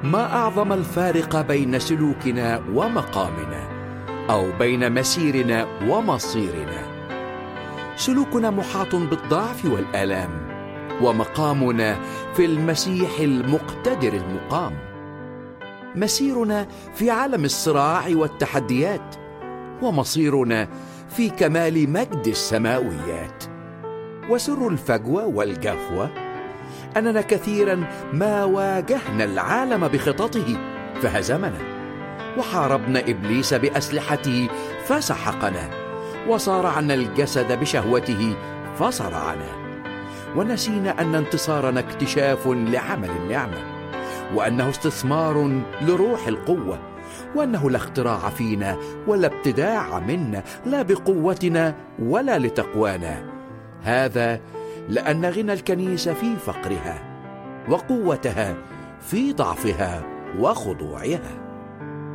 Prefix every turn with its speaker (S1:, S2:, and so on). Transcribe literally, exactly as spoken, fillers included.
S1: ما أعظم الفارق بين سلوكنا ومقامنا، أو بين مسيرنا ومصيرنا. سلوكنا محاط بالضعف والآلام، ومقامنا في المسيح المقتدر المقام. مسيرنا في عالم الصراع والتحديات، ومصيرنا في كمال مجد السماويات. وسر الفجوة والجفوة أننا كثيرا ما واجهنا العالم بخططه فهزمنا، وحاربنا إبليس بأسلحته فسحقنا، وصارعنا الجسد بشهوته فصرعنا، ونسينا أن انتصارنا اكتشاف لعمل النعمة، وأنه استثمار لروح القوة، وأنه لا اختراع فينا ولا ابتداع منا، لا بقوتنا ولا لتقوانا. هذا لأن غنى الكنيسة في فقرها، وقوتها في ضعفها وخضوعها.